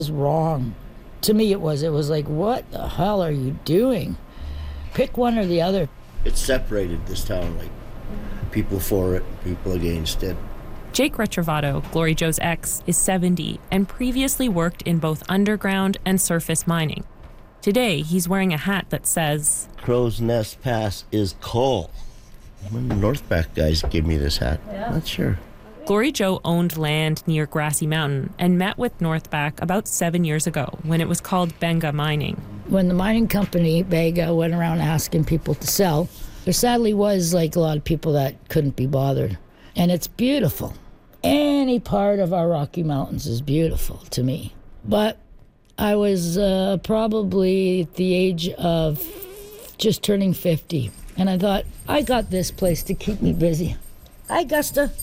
was wrong. To me, it was like, what the hell are you doing? Pick one or the other. It separated this town, like people for it, people against it. Jake Retrovato, Glory Joe's ex, is 70 and previously worked in both underground and surface mining. Today, he's wearing a hat that says, Crow's Nest Pass is coal. When the Northback guys gave me this hat, not sure. Glory Joe owned land near Grassy Mountain and met with Northback about 7 years ago when it was called Benga Mining. When the mining company, Benga, went around asking people to sell, there sadly was like a lot of people that couldn't be bothered. And it's beautiful. Any part of our Rocky Mountains is beautiful to me. But I was probably at the age of just turning 50. And I thought, I got this place to keep me busy. Hi, Gusta.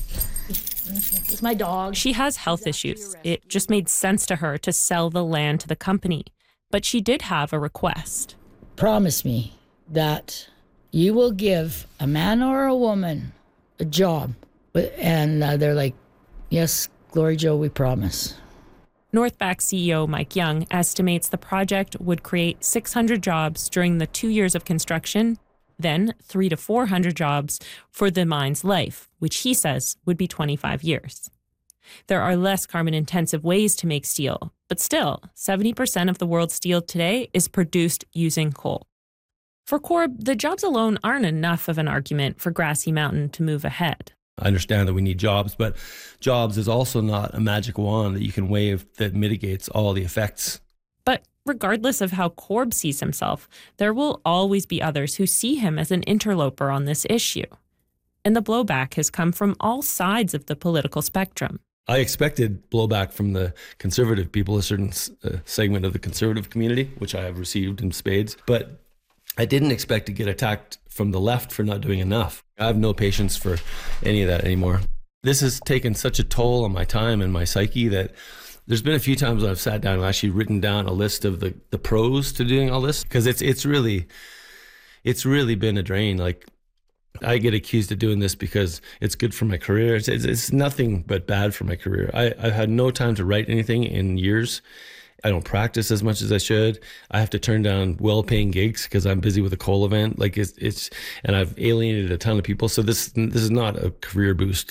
It's my dog. She has health issues. It just made sense to her to sell the land to the company. But she did have a request. Promise me that you will give a man or a woman a job. And they're like, yes, Glory Joe, we promise. Northback CEO Mike Young estimates the project would create 600 jobs during the 2 years of construction, then 300 to 400 jobs for the mine's life, which he says would be 25 years. There are less carbon-intensive ways to make steel, but still, 70% of the world's steel today is produced using coal. For Corb, the jobs alone aren't enough of an argument for Grassy Mountain to move ahead. I understand that we need jobs, but jobs is also not a magic wand that you can wave that mitigates all the effects. But regardless of how Corb sees himself, there will always be others who see him as an interloper on this issue. And the blowback has come from all sides of the political spectrum. I expected blowback from the conservative people, a certain segment of the conservative community, which I have received in spades, but I didn't expect to get attacked from the left for not doing enough. I have no patience for any of that anymore. This has taken such a toll on my time and my psyche that there's been a few times I've sat down and actually written down a list of the pros to doing all this, because it's really been a drain. Like, I get accused of doing this because it's good for my career. It's nothing but bad for my career. I've had no time to write anything in years. I don't practice as much as I should. I have to turn down well-paying gigs because I'm busy with a coal event. Like it's and I've alienated a ton of people. So this is not a career boost.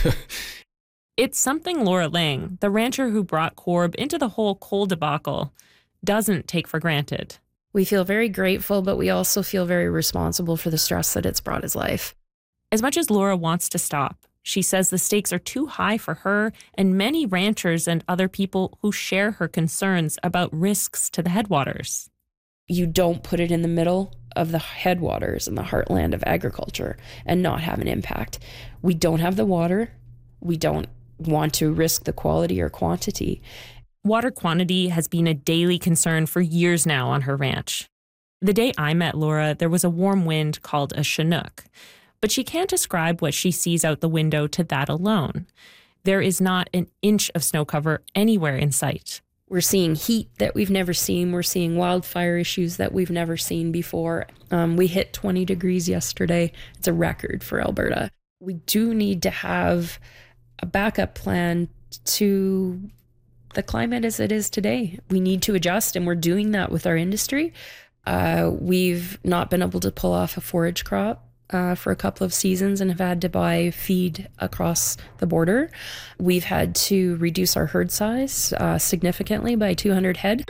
It's something Laura Lang, the rancher who brought Corb into the whole coal debacle, doesn't take for granted. We feel very grateful, but we also feel very responsible for the stress that it's brought his life. As much as Laura wants to stop, she says the stakes are too high for her and many ranchers and other people who share her concerns about risks to the headwaters. You don't put it in the middle of the headwaters in the heartland of agriculture and not have an impact. We don't have the water. We don't want to risk the quality or quantity. Water quantity has been a daily concern for years now on her ranch. The day I met Laura, there was a warm wind called a Chinook. But she can't describe what she sees out the window to that alone. There is not an inch of snow cover anywhere in sight. We're seeing heat that we've never seen. We're seeing wildfire issues that we've never seen before. We hit 20 degrees yesterday. It's a record for Alberta. We do need to have a backup plan to the climate as it is today. We need to adjust, and we're doing that with our industry. We've not been able to pull off a forage crop for a couple of seasons and have had to buy feed across the border. We've had to reduce our herd size significantly by 200 head.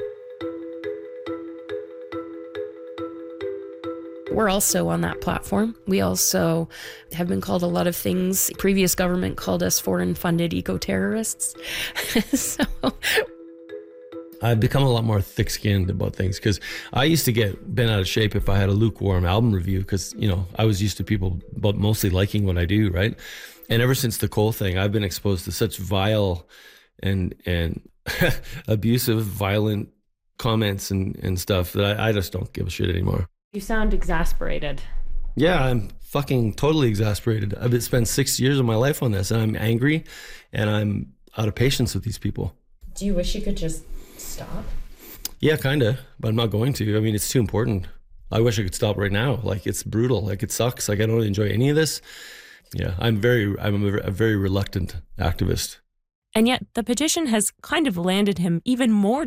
We're also on that platform. We also have been called a lot of things. Previous government called us foreign-funded eco-terrorists. So I've become a lot more thick-skinned about things because I used to get bent out of shape if I had a lukewarm album review because, I was used to people but mostly liking what I do, right? And ever since the coal thing, I've been exposed to such vile and abusive, violent comments and stuff that I just don't give a shit anymore. You sound exasperated. Yeah, I'm fucking totally exasperated. I've spent 6 years of my life on this and I'm angry and I'm out of patience with these people. Do you wish you could just stop? Yeah, kind of, but I'm not going to. I mean, it's too important. I wish I could stop right now. Like, it's brutal. Like, it sucks. Like, I don't enjoy any of this. Yeah, I'm a very reluctant activist. And yet the petition has kind of landed him even more